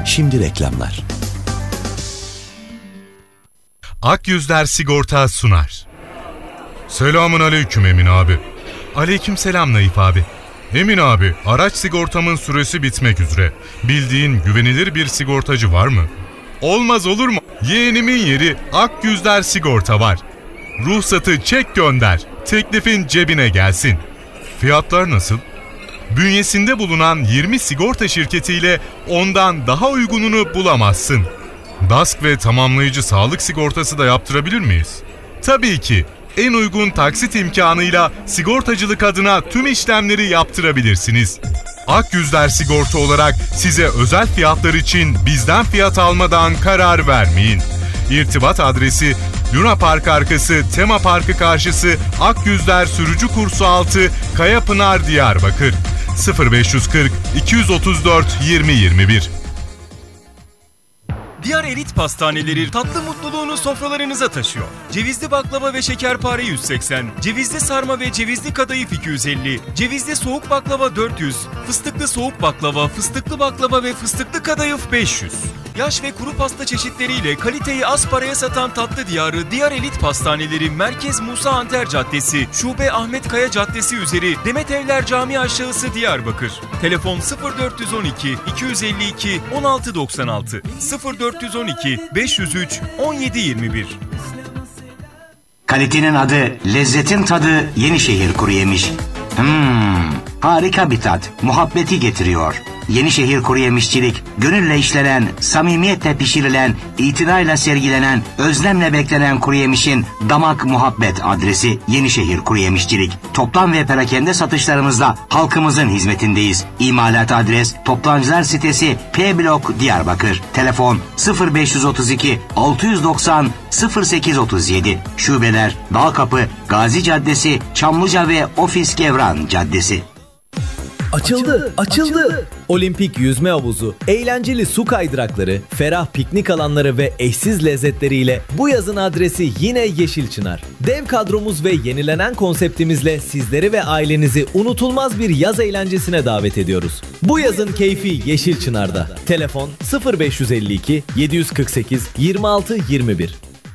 Şimdi reklamlar. Akyüzler Sigorta sunar. Selamun aleyküm Emin abi. Aleyküm selam Naif abi. Emin abi, araç sigortamın süresi bitmek üzere. Bildiğin güvenilir bir sigortacı var mı? Olmaz olur mu? Yeğenimin yeri Akyüzler Sigorta var. Ruhsatı çek gönder. Teklifin cebine gelsin. Fiyatlar nasıl? Bünyesinde bulunan 20 sigorta şirketiyle ondan daha uygununu bulamazsın. DASK ve tamamlayıcı sağlık sigortası da yaptırabilir miyiz? Tabii ki. En uygun taksit imkanıyla sigortacılık adına tüm işlemleri yaptırabilirsiniz. Akyüzler Sigorta olarak size özel fiyatlar için bizden fiyat almadan karar vermeyin. İrtibat adresi Luna Park arkası Tema Parkı karşısı Akyüzler Sürücü Kursu altı Kayapınar Diyarbakır 0540 234 2021. Diyar Elit Pastaneleri tatlı mutluluğunu sofralarınıza taşıyor. Cevizli baklava ve şekerpare 180, cevizli sarma ve cevizli kadayıf 250, cevizli soğuk baklava 400, fıstıklı soğuk baklava, fıstıklı baklava ve fıstıklı kadayıf 500. Yaş ve kuru pasta çeşitleriyle kaliteyi az paraya satan tatlı diyarı Diyar Elit Pastaneleri Merkez Musa Anter Caddesi, Şube Ahmet Kaya Caddesi üzeri Demet Evler Camii aşağısı Diyarbakır. Telefon 0412 252 1696 0412 503 1721. Kalitenin adı, lezzetin tadı Yenişehir Kuruyemiş. Harika bir tat, muhabbeti getiriyor. Yenişehir Kuruyemişçilik, gönülle işlenen, samimiyetle pişirilen, itinayla sergilenen, özlemle beklenen kuruyemişin damak muhabbet adresi Yenişehir Kuruyemişçilik. Toplam ve perakende satışlarımızla halkımızın hizmetindeyiz. İmalat adres Toptancılar sitesi P Blok Diyarbakır. Telefon 0532 690 0837. Şubeler Dağkapı, Gazi Caddesi, Çamlıca ve Ofis Gevran Caddesi. Açıldı. Olimpik yüzme havuzu, eğlenceli su kaydırakları, ferah piknik alanları ve eşsiz lezzetleriyle bu yazın adresi yine Yeşilçınar. Dev kadromuz ve yenilenen konseptimizle sizleri ve ailenizi unutulmaz bir yaz eğlencesine davet ediyoruz. Bu yazın keyfi Yeşilçınar'da. Telefon 0552 748 26 21.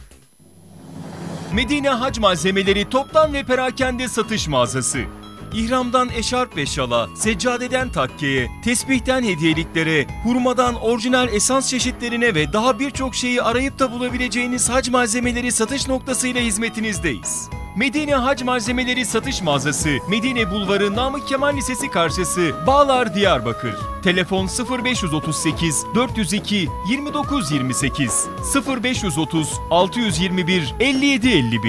Medine Hac Malzemeleri toptan ve perakende satış mağazası. İhramdan eşarp ve şala, seccadeden takkeye, tesbihten hediyeliklere, hurmadan orijinal esans çeşitlerine ve daha birçok şeyi arayıp da bulabileceğiniz hac malzemeleri satış noktasıyla hizmetinizdeyiz. Medine Hac Malzemeleri satış mağazası, Medine Bulvarı Namık Kemal Lisesi karşısı, Bağlar Diyarbakır. Telefon 0538 402 2928 0530 621 5751.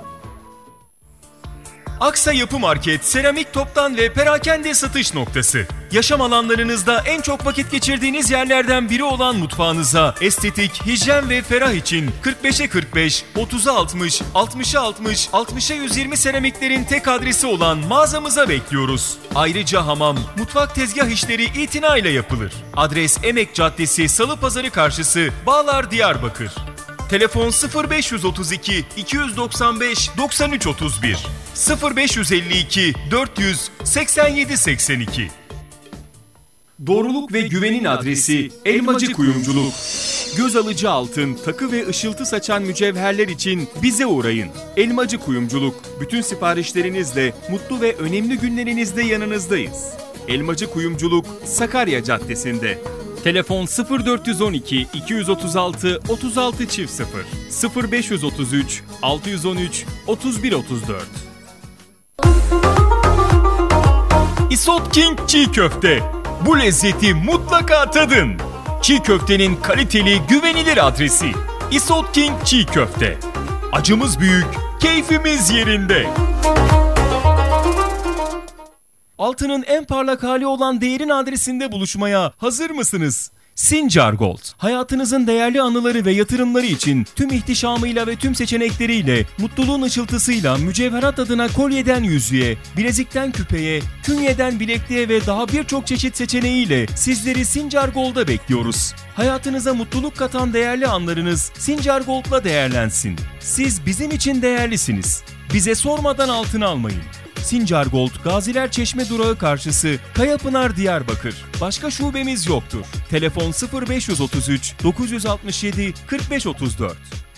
Aksa Yapı Market, seramik toptan ve perakende satış noktası. Yaşam alanlarınızda en çok vakit geçirdiğiniz yerlerden biri olan mutfağınıza estetik, hijyen ve ferah için 45'e 45, 30'a 60, 60'a 60, 60'a 120 seramiklerin tek adresi olan mağazamıza bekliyoruz. Ayrıca hamam, mutfak tezgah işleri itinayla yapılır. Adres Emek Caddesi, Salıpazarı karşısı, Bağlar Diyarbakır. Telefon 0532 295 9331 0552 400 87 82. Doğruluk ve güvenin adresi Elmacı Kuyumculuk. Göz alıcı altın, takı ve ışıltı saçan mücevherler için bize uğrayın. Elmacı Kuyumculuk, bütün siparişlerinizle mutlu ve önemli günlerinizde yanınızdayız. Elmacı Kuyumculuk, Sakarya Caddesi'nde. Telefon 0412 236 36 00 0533 613 3134. Isot King Çiğ Köfte. Bu lezzeti mutlaka tadın. Çiğ köftenin kaliteli, güvenilir adresi. Isot King Çiğ Köfte. Acımız büyük, keyfimiz yerinde. Altının en parlak hali olan değerin adresinde buluşmaya hazır mısınız? Sincar Gold, hayatınızın değerli anıları ve yatırımları için tüm ihtişamıyla ve tüm seçenekleriyle, mutluluğun ışıltısıyla mücevherat adına kolyeden yüzüğe, bilezikten küpeye, künyeden bilekliğe ve daha birçok çeşit seçeneğiyle sizleri Sincar Gold'a bekliyoruz. Hayatınıza mutluluk katan değerli anlarınız Sincar Gold'la değerlensin. Siz bizim için değerlisiniz. Bize sormadan altın almayın. Sincar Gold Gaziler Çeşme durağı karşısı Kayapınar Diyarbakır. Başka şubemiz yoktur. Telefon 0533 967 4534.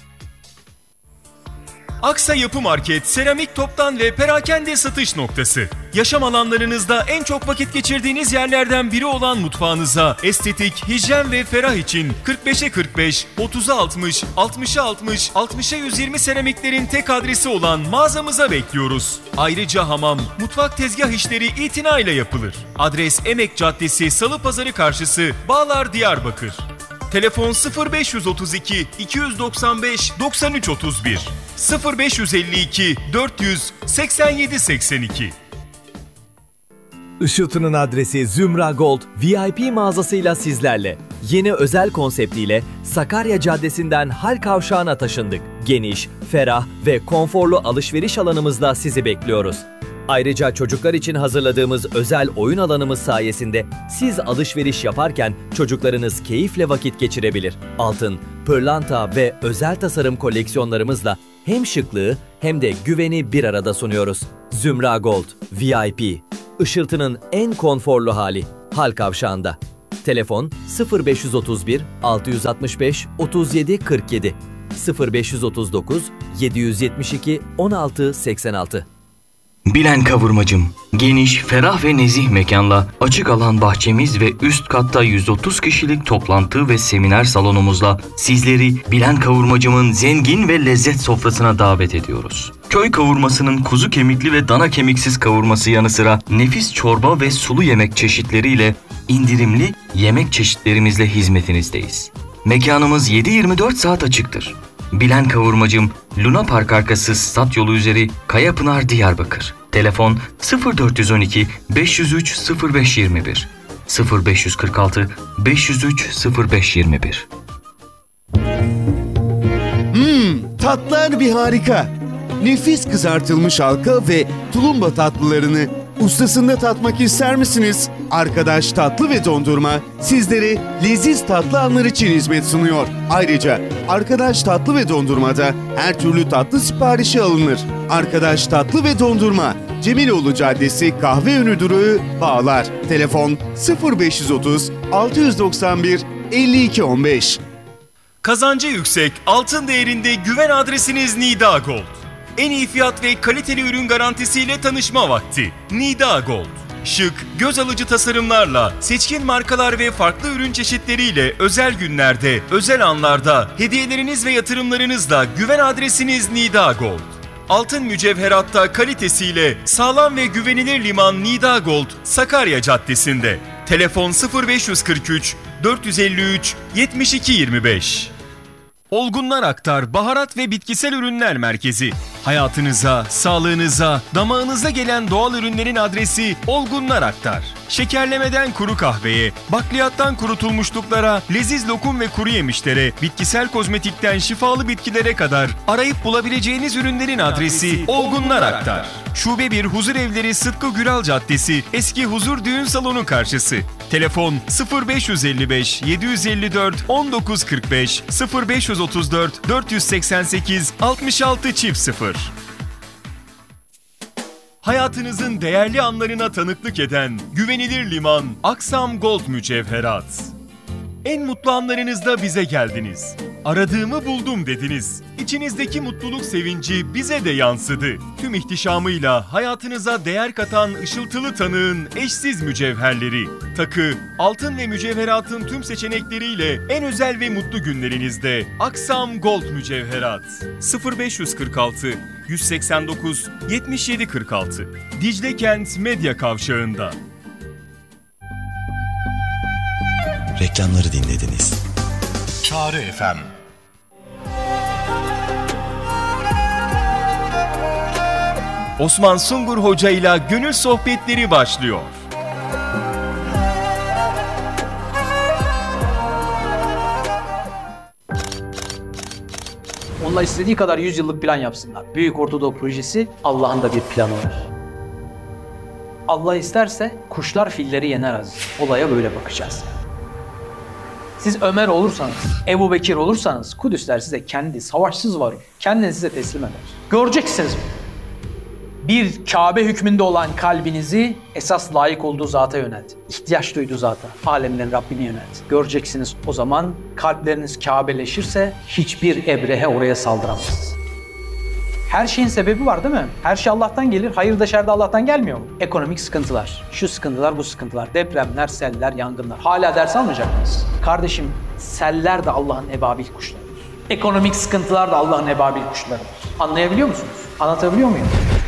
Aksa Yapı Market, seramik toptan ve perakende satış noktası. Yaşam alanlarınızda en çok vakit geçirdiğiniz yerlerden biri olan mutfağınıza estetik, hijyen ve ferah için 45'e 45, 30'a 60, 60'a 60, 60'a 120 seramiklerin tek adresi olan mağazamıza bekliyoruz. Ayrıca hamam, mutfak tezgah işleri itinayla yapılır. Adres Emek Caddesi, Salıpazarı karşısı, Bağlar, Diyarbakır. Telefon 0532 295 9331 0552 400 87 82. Işıltı'nın adresi Zümra Gold VIP mağazasıyla sizlerle. Yeni özel konseptiyle Sakarya Caddesi'nden Hal Kavşağı'na taşındık. Geniş, ferah ve konforlu alışveriş alanımızda sizi bekliyoruz. Ayrıca çocuklar için hazırladığımız özel oyun alanımız sayesinde siz alışveriş yaparken çocuklarınız keyifle vakit geçirebilir. Altın, pırlanta ve özel tasarım koleksiyonlarımızla hem şıklığı hem de güveni bir arada sunuyoruz. Zümra Gold VIP. Işıltı'nın en konforlu hali. Hal Kavşağı'nda. Telefon 0531 665 37 47 0539 772 16 86. Bilen Kavurmacım, geniş, ferah ve nezih mekanla açık alan bahçemiz ve üst katta 130 kişilik toplantı ve seminer salonumuzla sizleri Bilen Kavurmacım'ın zengin ve lezzet sofrasına davet ediyoruz. Köy kavurmasının kuzu kemikli ve dana kemiksiz kavurması yanı sıra nefis çorba ve sulu yemek çeşitleriyle indirimli yemek çeşitlerimizle hizmetinizdeyiz. Mekanımız 7/24 saat açıktır. Bilen Kavurmacım, Luna Park arkası Stat Yolu üzeri Kayapınar, Diyarbakır. Telefon 0412 503 0521 0546 503 0521. Tatlar bir harika. Nefis kızartılmış halka ve tulumba tatlılarını ustasında tatmak ister misiniz? Arkadaş Tatlı ve Dondurma sizlere leziz tatlı anlar için hizmet sunuyor. Ayrıca Arkadaş Tatlı ve Dondurma'da her türlü tatlı siparişi alınır. Arkadaş Tatlı ve Dondurma, Cemiloğlu Caddesi Kahveönü Durağı, Bağlar. Telefon 0530 691 5215. Kazancı yüksek, altın değerinde güven adresiniz Nida Gold. En iyi fiyat ve kaliteli ürün garantisiyle tanışma vakti. Nida Gold. Şık, göz alıcı tasarımlarla, seçkin markalar ve farklı ürün çeşitleriyle özel günlerde, özel anlarda, hediyeleriniz ve yatırımlarınızla güven adresiniz Nida Gold. Altın mücevheratta kalitesiyle sağlam ve güvenilir liman Nida Gold, Sakarya Caddesi'nde. Telefon 0543 453 7225. Olgunlar Aktar Baharat ve Bitkisel Ürünler Merkezi. Hayatınıza, sağlığınıza, damağınıza gelen doğal ürünlerin adresi Olgunlar Aktar. Şekerlemeden kuru kahveye, bakliyattan kurutulmuşluklara, leziz lokum ve kuru yemişlere, bitkisel kozmetikten şifalı bitkilere kadar arayıp bulabileceğiniz ürünlerin adresi Olgunlar Aktar. Şube 1 Huzurevleri Sıtkı Güral Caddesi, Eski Huzur Düğün Salonu karşısı. Telefon 0555 754 1945 0534 488 66 0. Hayatınızın değerli anlarına tanıklık eden güvenilir liman Aksam Gold Mücevherat. En mutlu anlarınızda bize geldiniz. Aradığımı buldum dediniz. İçinizdeki mutluluk sevinci bize de yansıdı. Tüm ihtişamıyla hayatınıza değer katan ışıltılı tanığın eşsiz mücevherleri. Takı, altın ve mücevheratın tüm seçenekleriyle en özel ve mutlu günlerinizde Aksam Gold Mücevherat. 0546 189 77 46. Dicle Kent Medya Kavşağı'nda. Reklamları dinlediniz. Çağrı FM. Osman Sungur Hoca ile Gönül Sohbetleri başlıyor. Onlar istediği kadar 100 yıllık plan yapsınlar. Büyük Ortadoğu Projesi Allah'ın da bir planı var. Allah isterse kuşlar filleri yener aziz. Olaya böyle bakacağız. Siz Ömer olursanız, Ebu Bekir olursanız Kudüsler size kendi savaşsız varır. Kendini size teslim eder. Göreceksiniz. Bir Kabe hükmünde olan kalbinizi esas layık olduğu zata yönelt. İhtiyaç duyduğu zata, alemlerin Rabbine yönelt. Göreceksiniz o zaman kalpleriniz Kabeleşirse hiçbir ebrehe oraya saldıramaz. Her şeyin sebebi var değil mi? Her şey Allah'tan gelir. Hayır da şer de Allah'tan gelmiyor mu? Ekonomik sıkıntılar, şu sıkıntılar, bu sıkıntılar, depremler, seller, yangınlar. Hala ders almayacak mıyız? Kardeşim, seller de Allah'ın ebabil kuşlarıdır. Ekonomik sıkıntılar da Allah'ın ebabil kuşlarıdır. Anlayabiliyor musunuz? Anlatabiliyor muyum?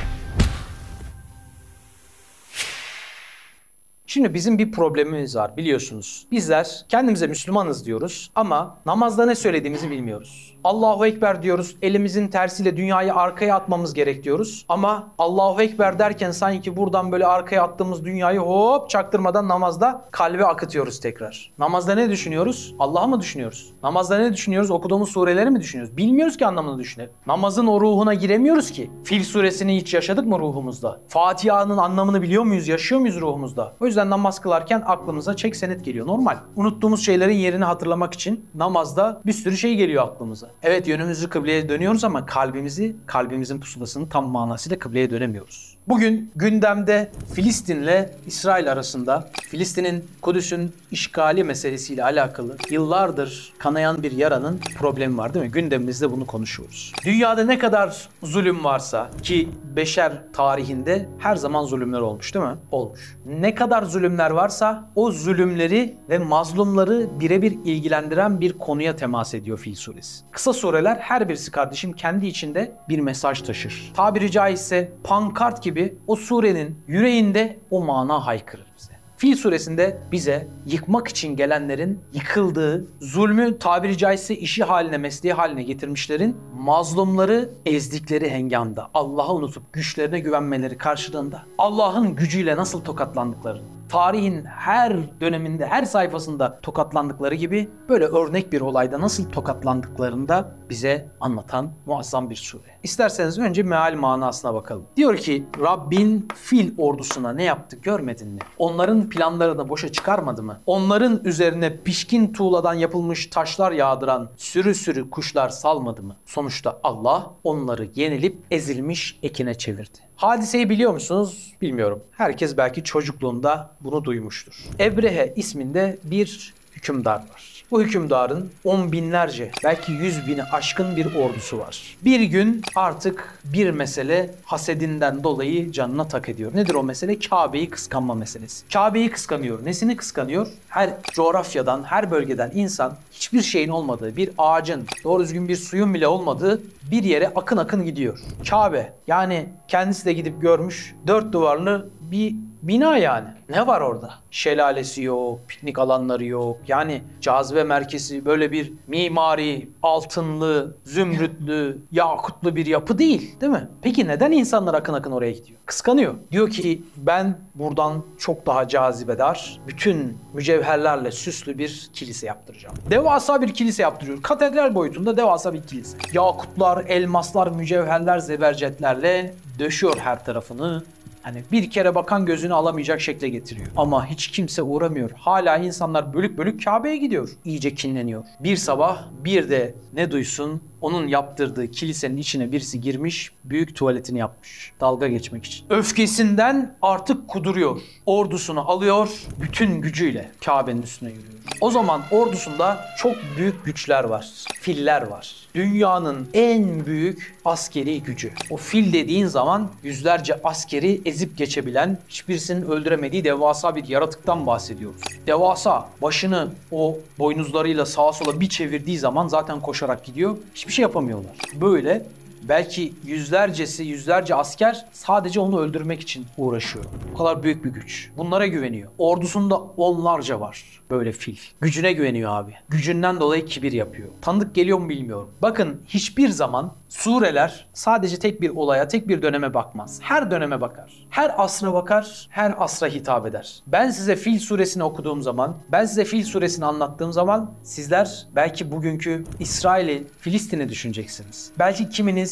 Şimdi bizim bir problemimiz var biliyorsunuz. Bizler kendimize Müslümanız diyoruz ama namazda ne söylediğimizi bilmiyoruz. Allahu Ekber diyoruz, elimizin tersiyle dünyayı arkaya atmamız gerek diyoruz. Ama Allahu Ekber derken sanki buradan böyle arkaya attığımız dünyayı hop çaktırmadan namazda kalbe akıtıyoruz tekrar. Namazda ne düşünüyoruz? Allah'ı mı düşünüyoruz? Namazda ne düşünüyoruz? Okuduğumuz sureleri mi düşünüyoruz? Bilmiyoruz ki anlamını düşünelim. Namazın o ruhuna giremiyoruz ki. Fil suresini hiç yaşadık mı ruhumuzda? Fatiha'nın anlamını biliyor muyuz? Yaşıyor muyuz ruhumuzda? O yüzden namaz kılarken aklımıza çek senet geliyor. Normal. Unuttuğumuz şeylerin yerini hatırlamak için namazda bir sürü şey geliyor aklımıza. Evet, yönümüzü kıbleye dönüyoruz ama kalbimizin pusulasını tam manasıyla kıbleye dönemiyoruz. Bugün gündemde Filistin'le İsrail arasında Filistin'in Kudüs'ün işgali meselesiyle alakalı yıllardır kanayan bir yaranın problemi var değil mi? Gündemimizde bunu konuşuyoruz. Dünyada ne kadar zulüm varsa ki beşer tarihinde her zaman zulümler olmuş değil mi? Olmuş. Ne kadar zulümler varsa o zulümleri ve mazlumları birebir ilgilendiren bir konuya temas ediyor Fil suresi. Kısa sureler her birisi kardeşim kendi içinde bir mesaj taşır. Tabiri caizse pankart gibi o surenin yüreğinde o mana haykırır bize. Fil suresinde bize yıkmak için gelenlerin yıkıldığı, zulmü tabiri caizse işi haline, mesleği haline getirmişlerin mazlumları ezdikleri hengamda, Allah'ı unutup güçlerine güvenmeleri karşılığında Allah'ın gücüyle nasıl tokatlandıklarını, tarihin her döneminde, her sayfasında tokatlandıkları gibi böyle örnek bir olayda nasıl tokatlandıklarını da bize anlatan muazzam bir sure. İsterseniz önce meal manasına bakalım. Diyor ki Rabbin fil ordusuna ne yaptı görmedin mi? Onların planlarını boşa çıkarmadı mı? Onların üzerine pişkin tuğladan yapılmış taşlar yağdıran sürü sürü kuşlar salmadı mı? Sonuçta Allah onları yenilip ezilmiş ekine çevirdi. Hadiseyi biliyor musunuz? Bilmiyorum. Herkes belki çocukluğunda bunu duymuştur. Ebrehe isminde bir hükümdar var. Bu hükümdarın 10 binlerce, belki 100 bini aşkın bir ordusu var. Bir gün artık bir mesele hasedinden dolayı canına tak ediyor. Nedir o mesele? Kabe'yi kıskanma meselesi. Kabe'yi kıskanıyor. Nesini kıskanıyor? Her coğrafyadan, her bölgeden insan hiçbir şeyin olmadığı, bir ağacın, doğru düzgün bir suyun bile olmadığı bir yere akın akın gidiyor. Kabe, yani kendisi de gidip görmüş, 4 duvarlı bir bina yani. Ne var orada? Şelalesi yok, piknik alanları yok. Yani cazibe merkezi böyle bir mimari, altınlı, zümrütlü, yakutlu bir yapı değil mi? Peki neden insanlar akın akın oraya gidiyor? Kıskanıyor. Diyor ki ben buradan çok daha cazibedar, bütün mücevherlerle süslü bir kilise yaptıracağım. Devasa bir kilise yaptırıyor. Katedral boyutunda devasa bir kilise. Yakutlar, elmaslar, mücevherler, zebercetlerle döşüyor her tarafını. Hani bir kere bakan gözünü alamayacak şekle getiriyor. Ama hiç kimse uğramıyor. Hala insanlar bölük bölük Kabe'ye gidiyor. İyice kinleniyor. Bir sabah bir de ne duysun, onun yaptırdığı kilisenin içine birisi girmiş, büyük tuvaletini yapmış. Dalga geçmek için. Öfkesinden artık kuduruyor. Ordusunu alıyor, bütün gücüyle Kabe'nin üstüne yürüyor. O zaman ordusunda çok büyük güçler var. Filler var. Dünyanın en büyük askeri gücü. O fil dediğin zaman yüzlerce askeri ezip geçebilen, hiçbirisinin öldüremediği devasa bir yaratıktan bahsediyoruz. Devasa, başını o boynuzlarıyla sağa sola bir çevirdiği zaman zaten koşarak gidiyor. Hiçbir şey yapamıyorlar. Böyle belki yüzlerce asker sadece onu öldürmek için uğraşıyor. O kadar büyük bir güç. Bunlara güveniyor. Ordusunda onlarca var böyle fil. Gücüne güveniyor abi. Gücünden dolayı kibir yapıyor. Tanıdık geliyor mu bilmiyorum. Bakın hiçbir zaman sureler sadece tek bir olaya, tek bir döneme bakmaz. Her döneme bakar. Her asra bakar, her asra hitap eder. Ben size Fil suresini okuduğum zaman, ben size Fil suresini anlattığım zaman sizler belki bugünkü İsrail'i, Filistin'i düşüneceksiniz. Belki kiminiz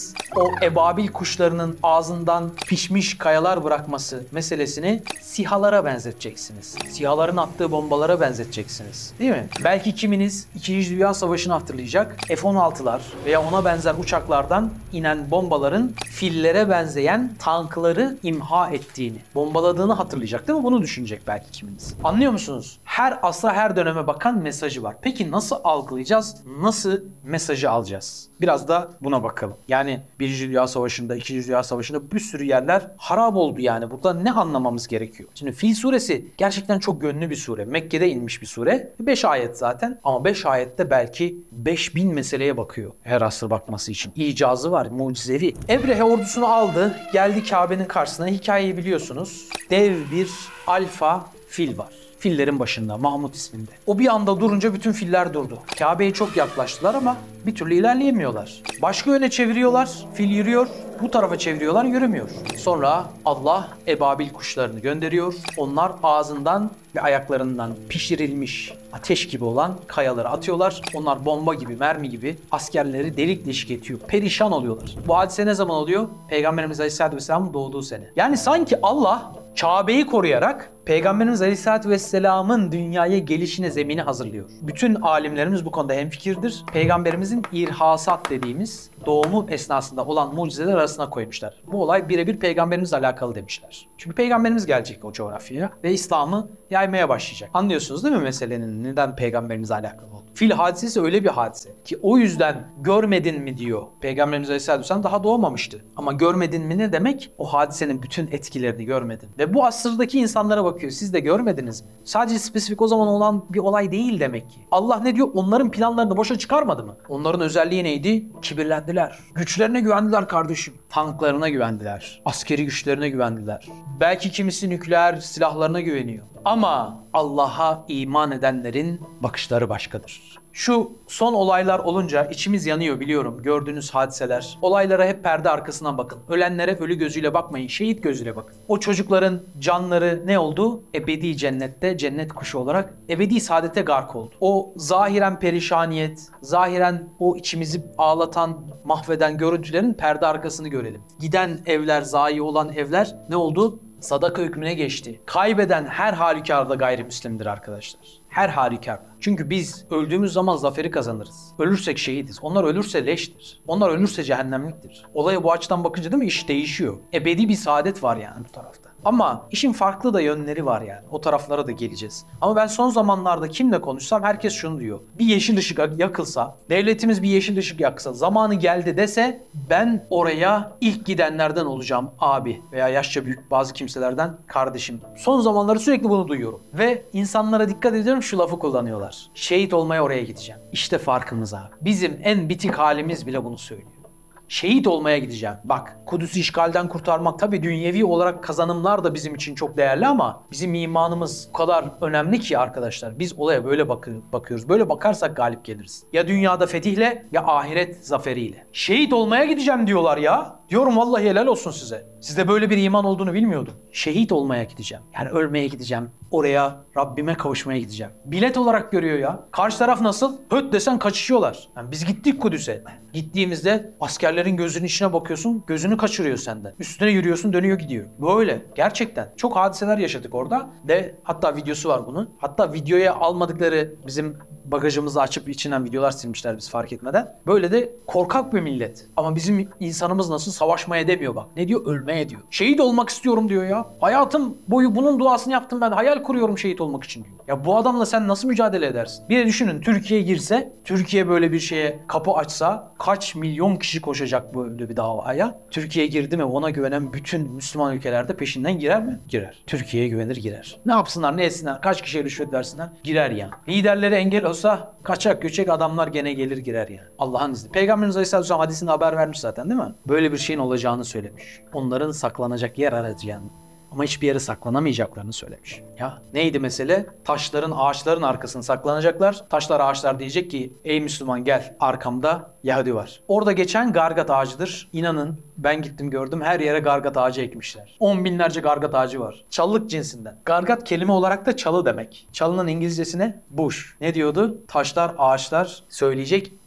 biz o ebabil kuşlarının ağzından pişmiş kayalar bırakması meselesini SİHA'lara benzeteceksiniz. SİHA'ların attığı bombalara benzeteceksiniz. Değil mi? Belki kiminiz 2. Dünya Savaşı'nı hatırlayacak. F-16'lar veya ona benzer uçaklardan inen bombaların fillere benzeyen tankları imha ettiğini, bombaladığını hatırlayacak değil mi? Bunu düşünecek belki kiminiz. Anlıyor musunuz? Her asra, her döneme bakan mesajı var. Peki nasıl algılayacağız? Nasıl mesajı alacağız? Biraz da buna bakalım. Yani 1. Dünya Savaşı'nda, 2. Dünya Savaşı'nda bir sürü yerler harap oldu yani. Burada ne anlamamız gerekiyor? Şimdi Fil suresi gerçekten çok gönlü bir sure. Mekke'de inmiş bir sure. 5 ayet zaten. Ama 5 ayette belki 5000 meseleye bakıyor her asır bakması için. İcazı var, mucizevi. Ebrehe ordusunu aldı, geldi Kabe'nin karşısına. Hikayeyi biliyorsunuz. Dev bir alfa fil var. Fillerin başında, Mahmud isminde. O bir anda durunca bütün filler durdu. Kabe'ye çok yaklaştılar ama bir türlü ilerleyemiyorlar. Başka yöne çeviriyorlar, fil yürüyor. Bu tarafa çeviriyorlar, yürümüyor. Sonra Allah ebabil kuşlarını gönderiyor. Onlar ağzından ve ayaklarından pişirilmiş ateş gibi olan kayaları atıyorlar. Onlar bomba gibi, mermi gibi askerleri delik deşik ediyor. Perişan oluyorlar. Bu hadise ne zaman oluyor? Peygamberimiz Aleyhisselatü Vesselam'ın doğduğu sene. Yani sanki Allah Kabe'yi koruyarak Peygamberimiz Aleyhisselatü Vesselam'ın dünyaya gelişine zemini hazırlıyor. Bütün alimlerimiz bu konuda hemfikirdir. Peygamberimizin irhasat dediğimiz doğumu esnasında olan mucizeler arasına koymuşlar. Bu olay birebir Peygamberimizle alakalı demişler. Çünkü Peygamberimiz gelecek o coğrafyaya ve İslam'ı yaymaya başlayacak. Anlıyorsunuz değil mi meselenin neden Peygamberimizle alakalı olduğunu? Fil hadisesi öyle bir hadise ki o yüzden görmedin mi diyor. Peygamberimiz Aleyhisselatü Vesselam daha doğmamıştı. Ama görmedin mi ne demek? O hadisenin bütün etkilerini görmedin. Ve bu asırdaki insanlara bakıyor. Siz de görmediniz mi? Sadece spesifik o zaman olan bir olay değil demek ki. Allah ne diyor? Onların planlarını boşa çıkarmadı mı? Onların özelliği neydi? Kibirlendiler. Güçlerine güvendiler kardeşim. Tanklarına güvendiler. Askeri güçlerine güvendiler. Belki kimisi nükleer silahlarına güveniyor. Ama Allah'a iman edenlerin bakışları başkadır. Şu son olaylar olunca içimiz yanıyor biliyorum. Gördüğünüz hadiseler. Olaylara hep perde arkasından bakın. Ölenlere ölü gözüyle bakmayın. Şehit gözüyle bakın. O çocukların canları ne oldu? Ebedi cennette, cennet kuşu olarak ebedi saadete gark oldu. O zahiren perişaniyet, zahiren o içimizi ağlatan, mahveden görüntülerin perde arkasını görelim. Giden evler, zayi olan evler ne oldu? Sadaka hükmüne geçti. Kaybeden her halükarda gayrimüslimdir arkadaşlar. Her halükarda. Çünkü biz öldüğümüz zaman zaferi kazanırız. Ölürsek şehidiz. Onlar ölürse leştir. Onlar ölürse cehennemliktir. Olaya bu açıdan bakınca değil mi? İş değişiyor. Ebedi bir saadet var yani bu tarafta. Ama işin farklı da yönleri var yani. O taraflara da geleceğiz. Ama ben son zamanlarda kimle konuşsam herkes şunu diyor. Bir yeşil ışık yakılsa, devletimiz bir yeşil ışık yaksa, zamanı geldi dese ben oraya ilk gidenlerden olacağım abi veya yaşça büyük bazı kimselerden kardeşim. Son zamanlarda sürekli bunu duyuyorum. Ve insanlara dikkat ediyorum şu lafı kullanıyorlar. Şehit olmaya oraya gideceğim. İşte farkımız abi. Bizim en bitik halimiz bile bunu söylüyor. Şehit olmaya gideceğim. Bak, Kudüs'ü işgalden kurtarmak tabii dünyevi olarak kazanımlar da bizim için çok değerli ama bizim imanımız o kadar önemli ki arkadaşlar. Biz olaya böyle bakıyoruz. Böyle bakarsak galip geliriz. Ya dünyada fetihle ya ahiret zaferiyle. Şehit olmaya gideceğim diyorlar ya. Diyorum vallahi helal olsun size. Sizde böyle bir iman olduğunu bilmiyordum. Şehit olmaya gideceğim. Yani ölmeye gideceğim. Oraya Rabbime kavuşmaya gideceğim. Bilet olarak görüyor ya. Karşı taraf nasıl? Höt desen kaçışıyorlar. Yani biz gittik Kudüs'e. Gittiğimizde askerlerin gözünün içine bakıyorsun. Gözünü kaçırıyor senden. Üstüne yürüyorsun dönüyor gidiyor. Böyle. Gerçekten. Çok hadiseler yaşadık orada. De hatta videosu var bunun. Hatta videoya almadıkları bizim bagajımızı açıp içinden videolar silmişler biz fark etmeden. Böyle de korkak bir millet. Ama bizim insanımız nasıl savaşmaya demiyor bak. Ne diyor? Ölmeye diyor. Şehit olmak istiyorum diyor ya. Hayatım boyu bunun duasını yaptım ben. Hayal kuruyorum şehit olmak için diyor. Ya bu adamla sen nasıl mücadele edersin? Bir de düşünün Türkiye girse, Türkiye böyle bir şeye kapı açsa kaç milyon kişi koşacak böyle bir davaya? Türkiye girdi mi ona güvenen bütün Müslüman ülkelerde peşinden girer mi? Girer. Türkiye'ye güvenir girer. Ne yapsınlar ne etsinler? Kaç kişiye rüşvet versinler? Girer yani. Liderleri engel olsa kaçak göçek adamlar gene gelir girer yani. Allah'ın izniyle. Peygamberimiz Aleyhisselatü Vesselam hadisinde haber vermiş zaten değil mi? Böyle bir şeyin olacağını söylemiş. Onların saklanacak yer arayacağını. Ama hiçbir yere saklanamayacaklarını söylemiş. Ya neydi mesele? Taşların, ağaçların arkasına saklanacaklar. Taşlar, ağaçlar diyecek ki ey Müslüman gel arkamda Yahudi var. Orada geçen gargat ağacıdır. İnanın ben gittim gördüm her yere gargat ağacı ekmişler. 10 binlerce gargat ağacı var. Çalılık cinsinden. Gargat kelime olarak da çalı demek. Çalının İngilizcesine bush. Ne diyordu? Taşlar, ağaçlar söyleyecek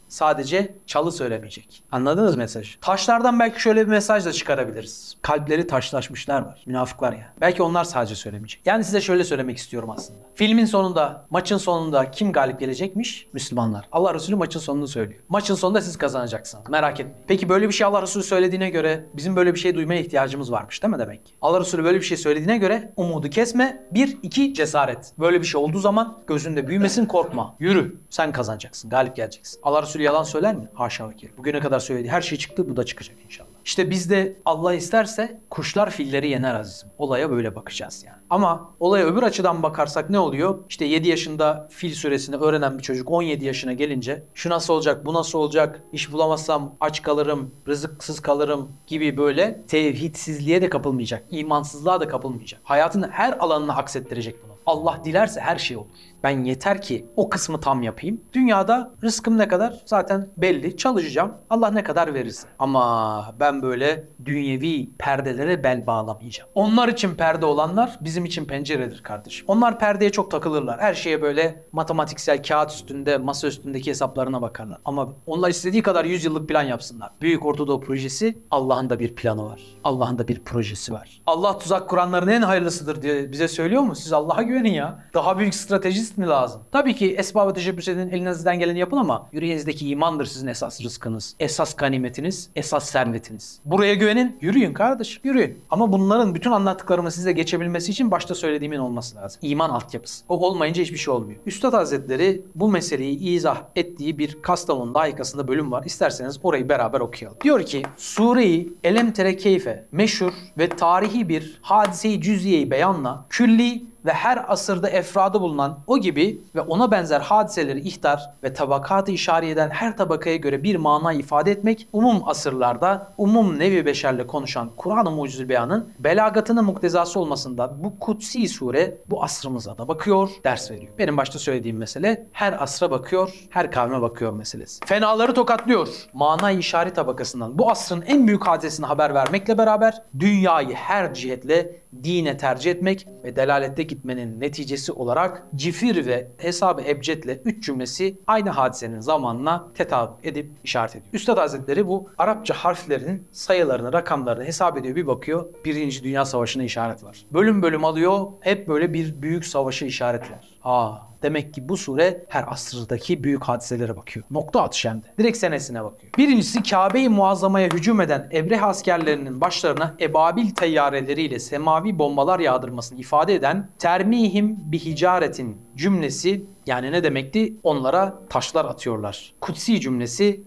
Sadece çalı söylemeyecek. Anladınız mesajı? Taşlardan belki şöyle bir mesaj da çıkarabiliriz. Kalpleri taşlaşmışlar var. Münafıklar ya. Belki onlar sadece söylemeyecek. Yani size şöyle söylemek istiyorum aslında. Filmin sonunda, maçın sonunda kim galip gelecekmiş? Müslümanlar. Allah Resulü maçın sonunu söylüyor. Maçın sonunda siz kazanacaksınız. Merak etmeyin. Peki böyle bir şey Allah Resulü söylediğine göre bizim böyle bir şey duymaya ihtiyacımız varmış değil mi demek ki? Allah Resulü böyle bir şey söylediğine göre umudu kesme. 1, 2 cesaret. Böyle bir şey olduğu zaman gözünde büyümesin, korkma. Yürü. Sen kazanacaksın. Galip geleceksin. Allah Resulü yalan söyler mi? Haşa ve kella. Bugüne kadar söylediği her şey çıktı. Bu da çıkacak inşallah. İşte biz de Allah isterse kuşlar filleri yener azizim. Olaya böyle bakacağız yani. Ama olaya öbür açıdan bakarsak ne oluyor? İşte 7 yaşında fil suresini öğrenen bir çocuk 17 yaşına gelince şu nasıl olacak, bu nasıl olacak, iş bulamazsam aç kalırım, rızıksız kalırım gibi böyle tevhidsizliğe de kapılmayacak, imansızlığa da kapılmayacak. Hayatın her alanına aksettirecek bunu. Allah dilerse her şey olur. Ben yeter ki o kısmı tam yapayım. Dünyada rızkım ne kadar zaten belli. Çalışacağım. Allah ne kadar verirse. Ama ben böyle dünyevi perdelere bel bağlamayacağım. Onlar için perde olanlar bizim için penceredir kardeşim. Onlar perdeye çok takılırlar. Her şeye böyle matematiksel kağıt üstünde, masa üstündeki hesaplarına bakarlar. Ama onlar istediği kadar 100 yıllık plan yapsınlar. Büyük Ortadoğu projesi, Allah'ın da bir planı var. Allah'ın da bir projesi var. Allah tuzak kuranların en hayırlısıdır diye bize söylüyor mu? Siz Allah'a güvenin ya. Daha büyük stratejist mi lazım? Tabii ki esbab-ı teşebbüs edin, elinizden geleni yapın ama yüreğinizdeki imandır sizin esas rızkınız, esas ganimetiniz, esas servetiniz. Buraya güvenin, yürüyün kardeşim, yürüyün. Ama bunların bütün anlattıklarımı size geçebilmesi için başta söylediğimin olması lazım. İman altyapısı. O olmayınca hiçbir şey olmuyor. Üstad Hazretleri bu meseleyi izah ettiği bir Kastamonu layıkasında bölüm var. İsterseniz orayı beraber okuyalım. Diyor ki, Sure-i Elem Tere Keyfe meşhur ve tarihi bir hadise-i cüziyeyi beyanla külli ve her asırda efradı bulunan o gibi ve ona benzer hadiseleri ihtar ve tabakat-ı işariyeden her tabakaya göre bir mana ifade etmek, umum asırlarda umum nevi beşerle konuşan Kur'an-ı Mucizül Beyan'ın belagatının muktezası olmasında bu kutsi sure bu asrımıza da bakıyor, ders veriyor. Benim başta söylediğim mesele her asra bakıyor, her kavme bakıyor meselesi. Fenaları tokatlıyor. Mana-i işari tabakasından bu asrın en büyük hadisesini haber vermekle beraber dünyayı her cihetle dine tercih etmek ve delalette gitmenin neticesi olarak cifir ve hesab-ı ebcedle 3 cümlesi aynı hadisenin zamanına tetabüt edip işaret ediyor. Üstad Hazretleri bu Arapça harflerin sayılarını, rakamlarını hesap ediyor. Bir bakıyor 1. Dünya Savaşı'na işaret var. Bölüm bölüm alıyor. Hep böyle bir büyük savaşa işaretler. Demek ki bu sure her asırdaki büyük hadiselere bakıyor. Nokta atışı hem de. Direkt senesine bakıyor. Birincisi Kabe-i Muazzama'ya hücum eden Ebrehe askerlerinin başlarına ebabil teyyareleriyle semavi bombalar yağdırmasını ifade eden termihim bi hicaretin cümlesi yani ne demekti? Onlara taşlar atıyorlar. Kutsi cümlesi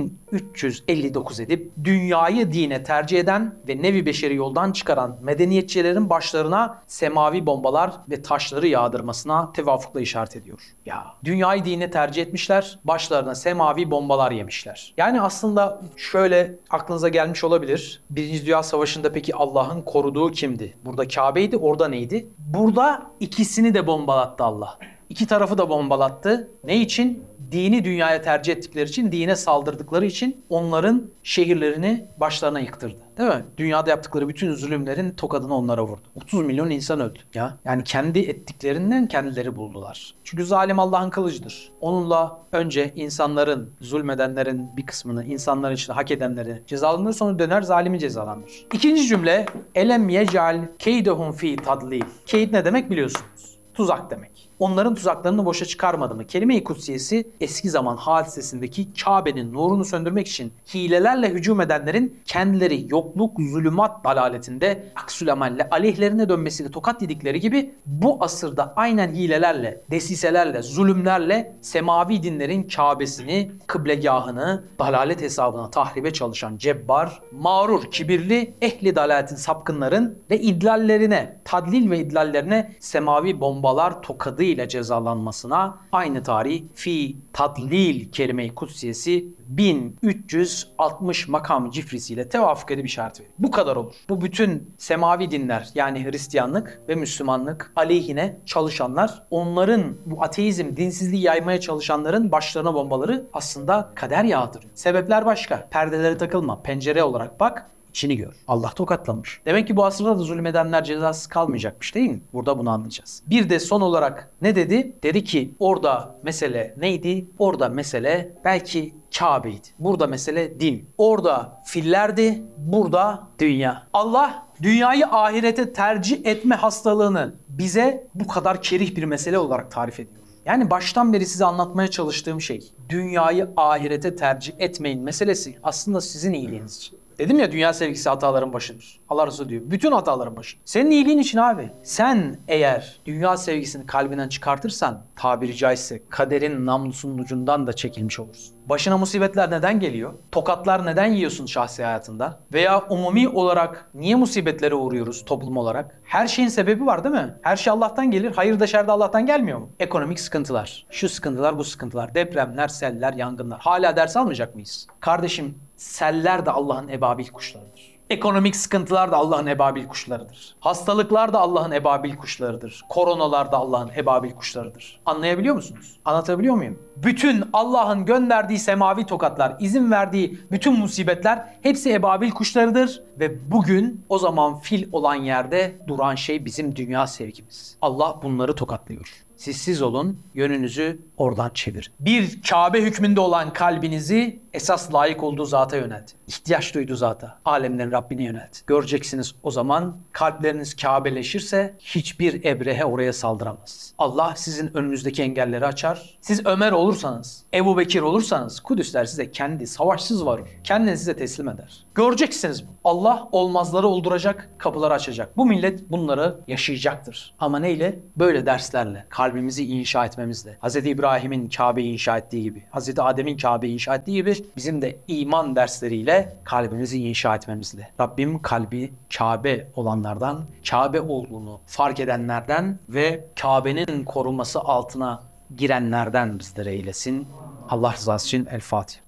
1359 edip dünyayı dine tercih eden ve nevi beşeri yoldan çıkaran medeniyetçilerin başlarına semavi bombalar ve taşları yağdırmasına tevafukla işaret ediyor. Ya dünyayı dine tercih etmişler, başlarına semavi bombalar yemişler. Yani aslında şöyle aklınıza gelmiş olabilir. Birinci Dünya Savaşı'nda peki Allah'ın koruduğu kimdi? Burada Kabe'ydi, orada neydi? Burada ikisini de bombalattı Allah. İki tarafı da bombalattı. Ne için? Dini dünyaya tercih ettikleri için, dine saldırdıkları için onların şehirlerini başlarına yıktırdı. Değil mi? Dünyada yaptıkları bütün zulümlerin tokadını onlara vurdu. 30 milyon insan öldü. Yani kendi ettiklerinden kendileri buldular. Çünkü zalim Allah'ın kılıcıdır. Onunla önce insanların, zulmedenlerin bir kısmını, insanların içinde hak edenleri cezalandırır, sonra döner zalimi cezalandırır. İkinci cümle, elem yec'al keydehum fi tadlil. Keyd ne demek biliyorsunuz? Tuzak demek. Onların tuzaklarını boşa çıkarmadı mı? Kelime-i kutsiyesi eski zaman hadisesindeki Kabe'nin nurunu söndürmek için hilelerle hücum edenlerin kendileri yokluk, zulümat dalaletinde aksülamalle aleyhlerine dönmesiyle tokat yedikleri gibi bu asırda aynen hilelerle, desiselerle, zulümlerle semavi dinlerin Kabe'sini, kıblegahını, dalalet hesabına tahribe çalışan cebbar, mağrur, kibirli, ehli dalaletin sapkınların ve idlallerine, tadlil ve idlallerine semavi bombalar tokadı ile cezalanmasına aynı tarih fi tadlil kelime-i kutsiyesi 1360 makam cifrisiyle tevafuk edip işaret veriyor. Bu kadar olur. Bu bütün semavi dinler yani Hristiyanlık ve Müslümanlık aleyhine çalışanlar, onların bu ateizm, dinsizliği yaymaya çalışanların başlarına bombaları aslında kader yağdırıyor. Sebepler başka. Perdelere takılma. Pencere olarak bak. İşini gör. Allah tokatlamış. Demek ki bu asırda da zulmedenler cezasız kalmayacakmış değil mi? Burada bunu anlayacağız. Bir de son olarak ne dedi? Dedi ki orada mesele neydi? Orada mesele belki Kabe'ydi. Burada mesele din. Orada fillerdi, burada dünya. Allah dünyayı ahirete tercih etme hastalığını bize bu kadar kerih bir mesele olarak tarif ediyor. Yani baştan beri size anlatmaya çalıştığım şey, dünyayı ahirete tercih etmeyin meselesi aslında sizin iyiliğiniz için. Dedim ya, dünya sevgisi hataların başıdır. Allah Resulü diyor, bütün hataların başı. Senin iyiliğin için abi. Sen eğer dünya sevgisini kalbinden çıkartırsan, tabiri caizse kaderin namlusunun ucundan da çekilmiş olursun. Başına musibetler neden geliyor? Tokatlar neden yiyorsun şahsi hayatında? Veya umumi olarak niye musibetlere uğruyoruz toplum olarak? Her şeyin sebebi var değil mi? Her şey Allah'tan gelir. Hayır da şer de Allah'tan gelmiyor mu? Ekonomik sıkıntılar, şu sıkıntılar, bu sıkıntılar, depremler, seller, yangınlar. Hala ders almayacak mıyız? Kardeşim, seller de Allah'ın ebabil kuşlarıdır. Ekonomik sıkıntılar da Allah'ın ebabil kuşlarıdır. Hastalıklar da Allah'ın ebabil kuşlarıdır. Koronalar da Allah'ın ebabil kuşlarıdır. Anlayabiliyor musunuz? Anlatabiliyor muyum? Bütün Allah'ın gönderdiği semavi tokatlar, izin verdiği bütün musibetler hepsi ebabil kuşlarıdır. Ve bugün o zaman fil olan yerde duran şey bizim dünya sevgimiz. Allah bunları tokatlıyor. Siz olun, yönünüzü oradan çevir. Bir Kabe hükmünde olan kalbinizi esas layık olduğu zata yönelt. İhtiyaç duyduğu zata, alemlerin Rabbine yönelt. Göreceksiniz o zaman kalpleriniz Kabeleşirse hiçbir ebrehe oraya saldıramaz. Allah sizin önünüzdeki engelleri açar. Siz Ömer olursanız, Ebu Bekir olursanız Kudüsler size kendi savaşsız varır. Kendini size teslim eder. Göreceksiniz bu. Allah olmazları olduracak, kapıları açacak. Bu millet bunları yaşayacaktır. Ama neyle? Böyle derslerle, kalbimizi inşa etmemizle. Hz. İbrahim'in Kabe'yi inşa ettiği gibi, Hz. Adem'in Kabe'yi inşa ettiği gibi bizim de iman dersleriyle kalbimizi inşa etmemizle. Rabbim kalbi Kabe olanlardan, Kabe olduğunu fark edenlerden ve Kabe'nin korunması altına girenlerden bizlere eylesin. Allah rızası için El Fatiha.